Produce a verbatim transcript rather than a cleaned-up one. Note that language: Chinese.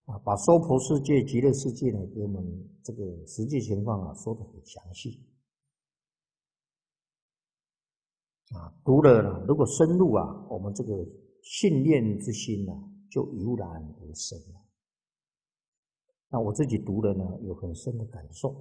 啊，把娑婆世界、极乐世界呢，给我们这个实际情况啊说得很详细啊。读了呢，如果深入啊，我们这个信念之心呢、啊，就油然而生了。那我自己读了呢，有很深的感受。